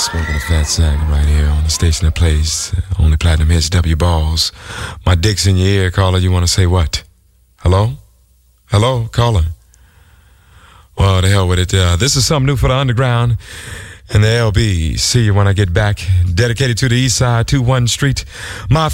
Smoking a fat sack right here on the station that plays only platinum hits, W Balls. My dick's in your ear, caller. You want to say what? Hello? Hello, caller? Well, the hell with it. This is something new for the underground and the LB. See you when I get back. Dedicated to the East Side, 21 Street. My